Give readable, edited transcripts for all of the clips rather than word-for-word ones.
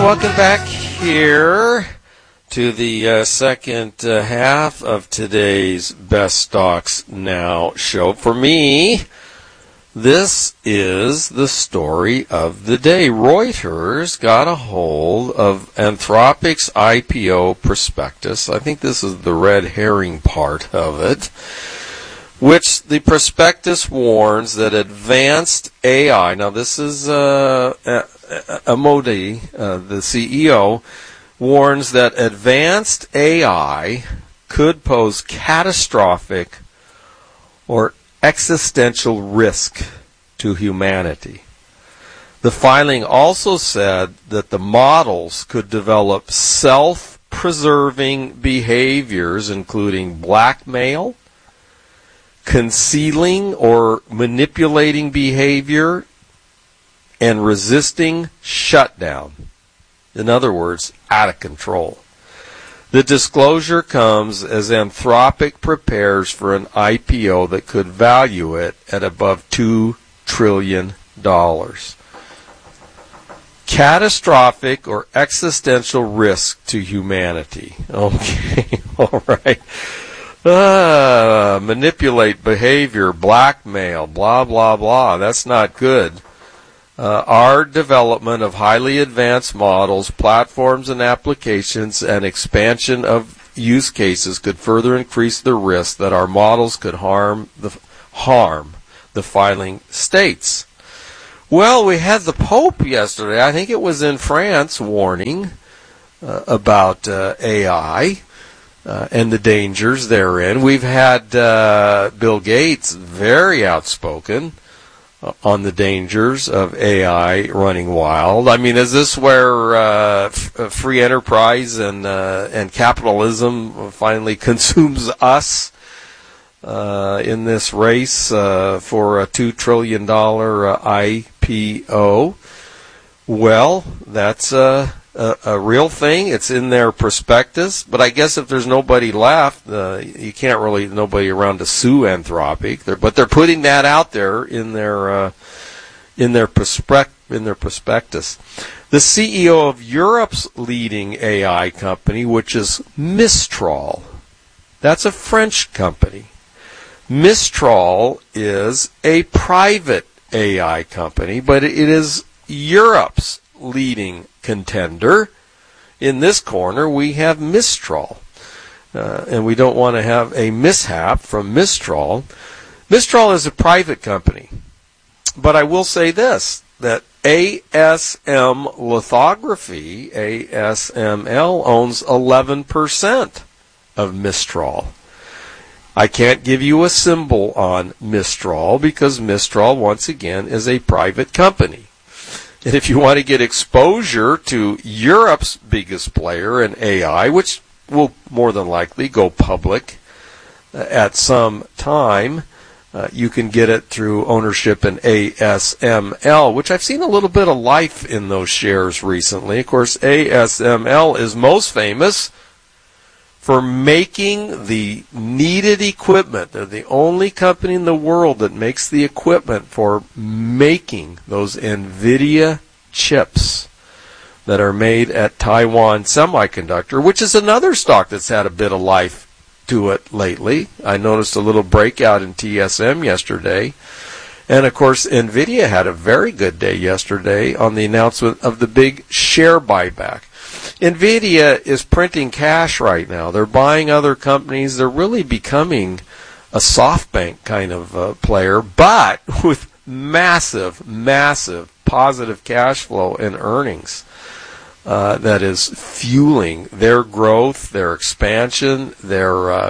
welcome back here to the second half of today's Best Stocks Now show. For me, this is the story of the day. Reuters got a hold of Anthropic's IPO prospectus. I think this is the red herring part of it, which the prospectus warns that advanced AI, now this is Amodi, the CEO, warns that advanced AI could pose catastrophic or existential risk to humanity. The filing also said that the models could develop self-preserving behaviors, including blackmail, concealing or manipulating behavior, and resisting shutdown. In other words, out of control. The disclosure comes as Anthropic prepares for an IPO that could value it at above $2 trillion. Catastrophic or existential risk to humanity. Okay, all right. Manipulate behavior, blackmail, blah, blah, blah. That's not good. Our development of highly advanced models, platforms, and applications and expansion of use cases could further increase the risk that our models could harm the filing states. Well, we had the Pope yesterday, I think it was in France, warning about AI and the dangers therein. We've had Bill Gates very outspoken on the dangers of AI running wild. I mean, is this where free enterprise and capitalism finally consumes us in this race for a $2 trillion IPO? Well, that's a real thing. It's in their prospectus, but I guess if there's nobody left, you can't really, nobody around to sue Anthropic. But they're putting that out there in their prospectus. The CEO of Europe's leading AI company, which is Mistral, that's a French company. Mistral is a private AI company, but it is Europe's leading contender. In this corner, we have Mistral. And we don't want to have a mishap from Mistral. Mistral is a private company. But I will say this, that ASM Lithography, ASML, owns 11% of Mistral. I can't give you a symbol on Mistral because Mistral, once again, is a private company. And if you want to get exposure to Europe's biggest player in AI, which will more than likely go public at some time, you can get it through ownership in ASML, which I've seen a little bit of life in those shares recently. Of course, ASML is most famous for making the needed equipment. They're the only company in the world that makes the equipment for making those NVIDIA chips that are made at Taiwan Semiconductor, which is another stock that's had a bit of life to it lately. I noticed a little breakout in TSM yesterday. And, of course, NVIDIA had a very good day yesterday on the announcement of the big share buyback. NVIDIA is printing cash right now. They're buying other companies. They're really becoming a SoftBank kind of player, but with massive, massive positive cash flow and earnings that is fueling their growth, their expansion, their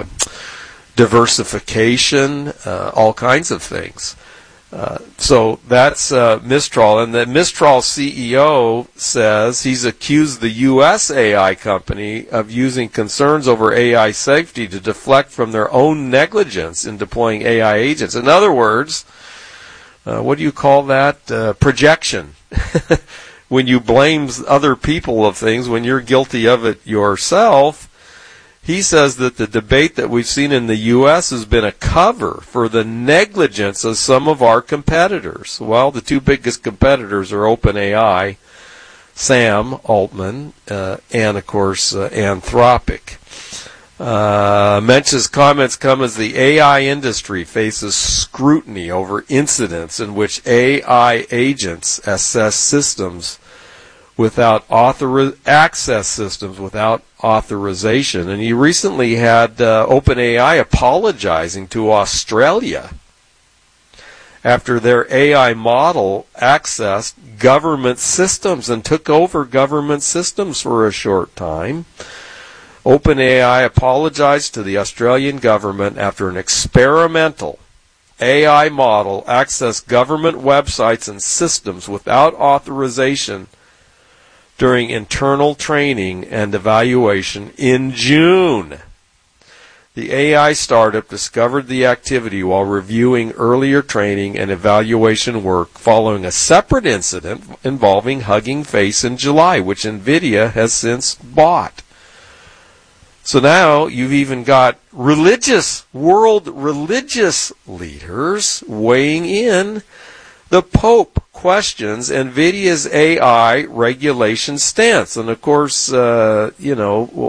diversification, all kinds of things. So that's Mistral, and the Mistral CEO says he's accused the U.S. AI company of using concerns over AI safety to deflect from their own negligence in deploying AI agents. In other words, what do you call that? Projection. When you blame other people of things when you're guilty of it yourself. He says that the debate that we've seen in the U.S. has been a cover for the negligence of some of our competitors. Well, the two biggest competitors are OpenAI, Sam Altman, and of course Anthropic. Mensch's comments come as the AI industry faces scrutiny over incidents in which AI agents access systems without authorization. And you recently had OpenAI apologizing to Australia after their AI model accessed government systems and took over government systems for a short time. OpenAI apologized to the Australian government after an experimental AI model accessed government websites and systems without authorization during internal training and evaluation in June. The AI startup discovered the activity while reviewing earlier training and evaluation work following a separate incident involving Hugging Face in July, which NVIDIA has since bought. So now you've even got world religious leaders weighing in. The Pope questions NVIDIA's AI regulation stance. And of course, Jensen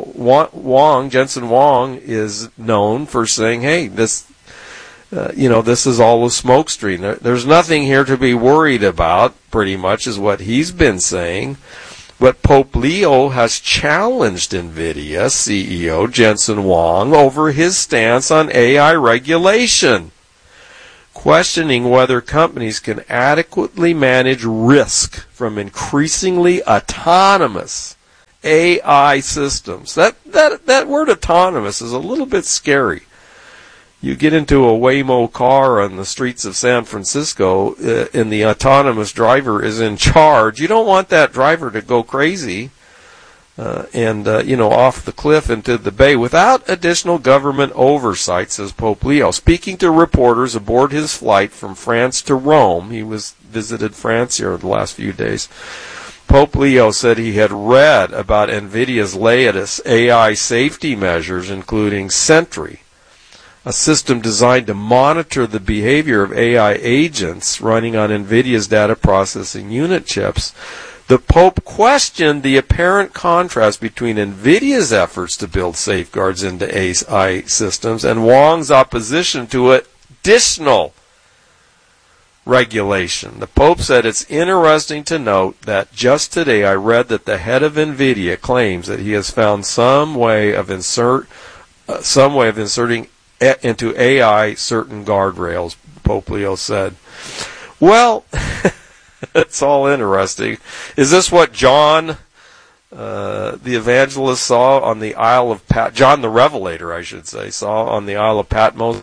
Huang is known for saying, hey, this is all a smokescreen. There's nothing here to be worried about, pretty much is what he's been saying. But Pope Leo has challenged NVIDIA CEO Jensen Huang over his stance on AI regulation, questioning whether companies can adequately manage risk from increasingly autonomous AI systems. That word autonomous is a little bit scary. You get into a Waymo car on the streets of San Francisco, and the autonomous driver is in charge. You don't want that driver to go crazy and off the cliff into the bay without additional government oversight, says Pope Leo. Speaking to reporters aboard his flight from France to Rome, he visited France here the last few days. Pope Leo said he had read about NVIDIA's latest AI safety measures, including Sentry, a system designed to monitor the behavior of AI agents running on NVIDIA's data processing unit chips. The Pope questioned the apparent contrast between NVIDIA's efforts to build safeguards into AI systems and Huang's opposition to additional regulation. The Pope said it's interesting to note that just today I read that the head of NVIDIA claims that he has found some way of inserting into AI certain guardrails, Pope Leo said. Well, it's all interesting. Is this what John the evangelist saw on the Isle of John the Revelator, I should say, saw on the Isle of Patmos,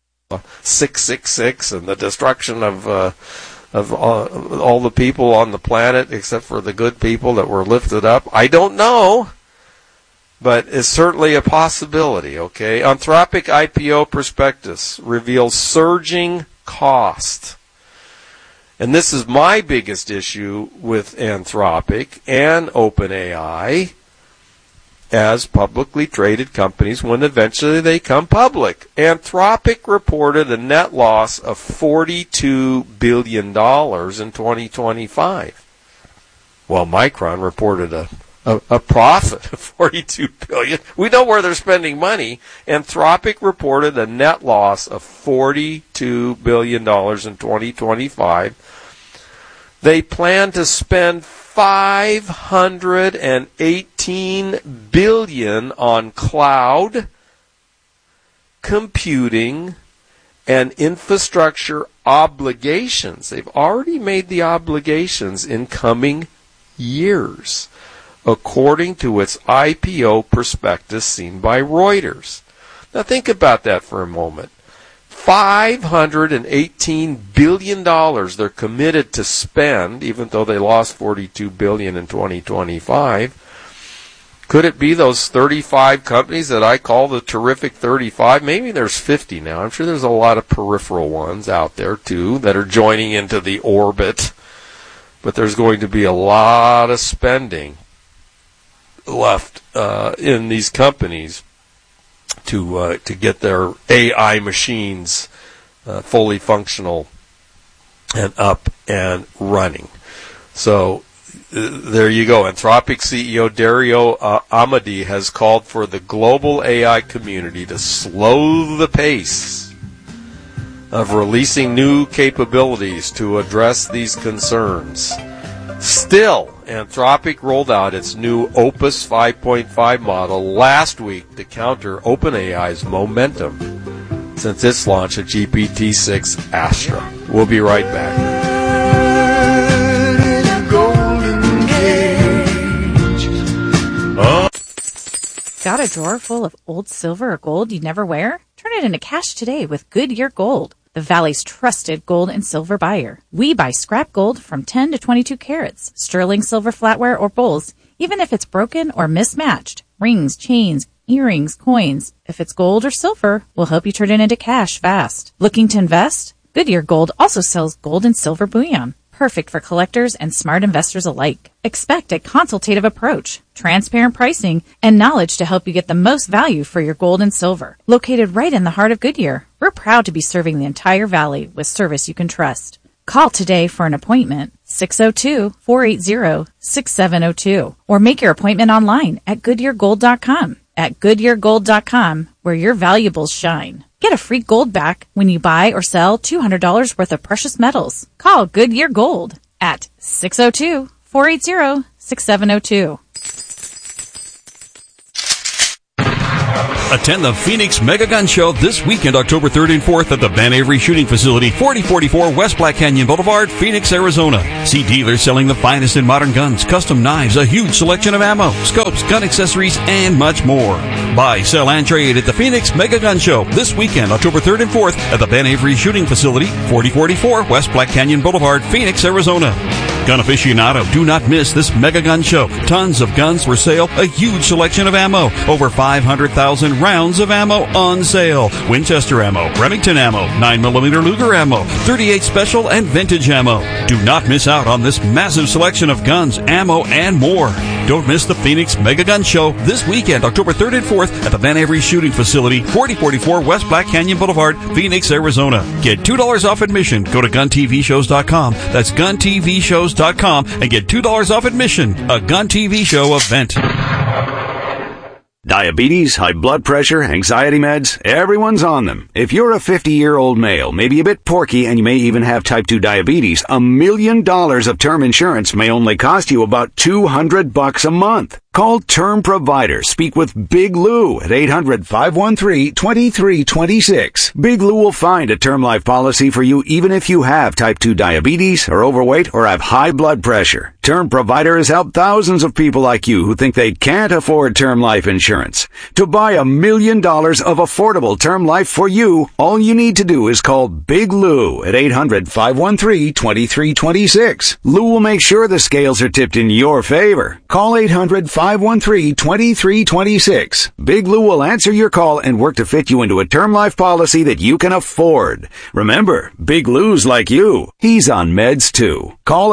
666, and the destruction of all the people on the planet except for the good people that were lifted up? I don't know. But it's certainly a possibility, okay? Anthropic IPO prospectus reveals surging cost. And this is my biggest issue with Anthropic and OpenAI as publicly traded companies when eventually they come public. Anthropic reported a net loss of $42 billion in 2025. While Micron reported a profit of $42 billion. We know where they're spending money. Anthropic reported a net loss of $42 billion in 2025. They plan to spend $518 billion on cloud, computing, and infrastructure obligations. They've already made the obligations in coming years, according to its IPO prospectus seen by Reuters. Now think about that for a moment. $518 billion they're committed to spend, even though they lost $42 billion in 2025. Could it be those 35 companies that I call the terrific 35? Maybe there's 50 now. I'm sure there's a lot of peripheral ones out there, too, that are joining into the orbit. But there's going to be a lot of spending left in these companies to get their AI machines fully functional and up and running. So, there you go. Anthropic CEO Dario Amodei has called for the global AI community to slow the pace of releasing new capabilities to address these concerns. Still, Anthropic rolled out its new Opus 5.5 model last week to counter OpenAI's momentum since its launch of GPT-6 Astra. We'll be right back. Got a drawer full of old silver or gold you'd never wear? Turn it into cash today with Goodyear Gold, the Valley's trusted gold and silver buyer. We buy scrap gold from 10 to 22 carats, sterling silver flatware or bowls, even if it's broken or mismatched. Rings, chains, earrings, coins. If it's gold or silver, we'll help you turn it into cash fast. Looking to invest? Goodyear Gold also sells gold and silver bullion. Perfect for collectors and smart investors alike. Expect a consultative approach, transparent pricing, and knowledge to help you get the most value for your gold and silver. Located right in the heart of Goodyear, we're proud to be serving the entire valley with service you can trust. Call today for an appointment, 602-480-6702, or make your appointment online at GoodyearGold.com. At GoodyearGold.com, where your valuables shine. Get a free gold back when you buy or sell $200 worth of precious metals. Call Goodyear Gold at 602-480-6702. Attend the Phoenix Mega Gun Show this weekend, October 3rd and 4th at the Ben Avery Shooting Facility, 4044 West Black Canyon Boulevard, Phoenix, Arizona. See dealers selling the finest in modern guns, custom knives, a huge selection of ammo, scopes, gun accessories, and much more. Buy, sell, and trade at the Phoenix Mega Gun Show this weekend, October 3rd and 4th at the Ben Avery Shooting Facility, 4044 West Black Canyon Boulevard, Phoenix, Arizona. Gun aficionado, do not miss this Mega Gun Show. Tons of guns for sale, a huge selection of ammo, over 500,000 rounds of ammo on sale. Winchester ammo, Remington ammo, 9mm Luger ammo, 38 special and vintage ammo. Do not miss out on this massive selection of guns, ammo, and more. Don't miss the Phoenix Mega Gun Show this weekend, October 3rd and 4th at the Ben Avery Shooting Facility, 4044 West Black Canyon Boulevard, Phoenix, Arizona. Get $2 off admission. Go to GunTVShows.com. That's GunTVShows.com and get $2 off admission. A Gun TV Show event. Diabetes, high blood pressure, anxiety meds, everyone's on them. If you're a 50-year-old male, maybe a bit porky, and you may even have type 2 diabetes, $1 million of term insurance may only cost you about $200 a month. Call Term Provider. Speak with Big Lou at 800-513-2326. Big Lou will find a term life policy for you even if you have type 2 diabetes, are overweight, or have high blood pressure. Term Provider has helped thousands of people like you who think they can't afford term life insurance. To buy $1 million of affordable term life for you, all you need to do is call Big Lou at 800-513-2326. Lou will make sure the scales are tipped in your favor. Call 800-513-2326. Big Lou will answer your call and work to fit you into a term life policy that you can afford. Remember, Big Lou's like you. He's on meds too. Call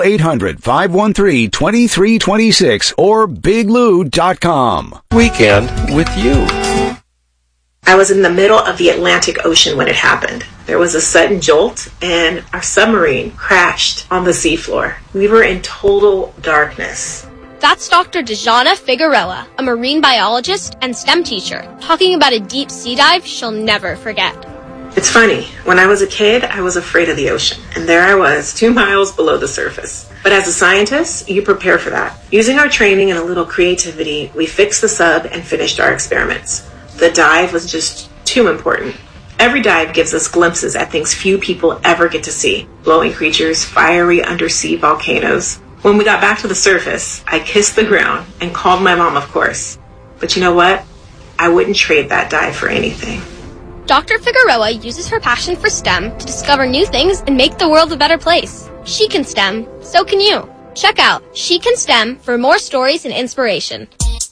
800-513-2326 or biglou.com. Weekend with you. I was in the middle of the Atlantic Ocean when it happened. There was a sudden jolt and our submarine crashed on the seafloor. We were in total darkness. That's Dr. Dejana Figueroa, a marine biologist and STEM teacher, talking about a deep sea dive she'll never forget. It's funny, when I was a kid, I was afraid of the ocean, and there I was, 2 miles below the surface. But as a scientist, you prepare for that. Using our training and a little creativity, we fixed the sub and finished our experiments. The dive was just too important. Every dive gives us glimpses at things few people ever get to see. Glowing creatures, fiery undersea volcanoes. When we got back to the surface, I kissed the ground and called my mom, of course. But you know what? I wouldn't trade that dive for anything. Dr. Figueroa uses her passion for STEM to discover new things and make the world a better place. She can STEM, so can you. Check out She Can STEM for more stories and inspiration.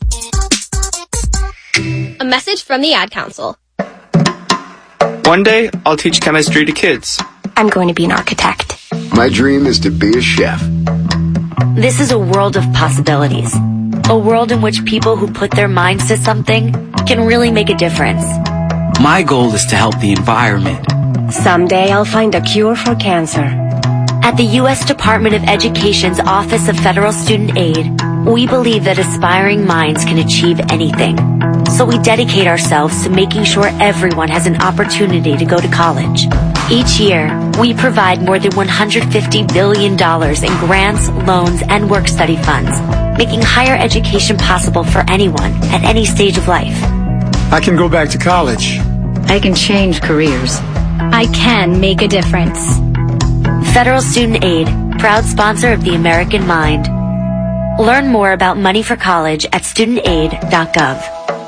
A message from the Ad Council. One day, I'll teach chemistry to kids. I'm going to be an architect. My dream is to be a chef. This is a world of possibilities. A world in which people who put their minds to something can really make a difference. My goal is to help the environment. Someday I'll find a cure for cancer. At the U.S. Department of Education's Office of Federal Student Aid, we believe that aspiring minds can achieve anything. So we dedicate ourselves to making sure everyone has an opportunity to go to college. Each year, we provide more than $150 billion in grants, loans, and work-study funds, making higher education possible for anyone at any stage of life. I can go back to college. I can change careers. I can make a difference. Federal Student Aid, proud sponsor of the American Mind. Learn more about money for college at studentaid.gov.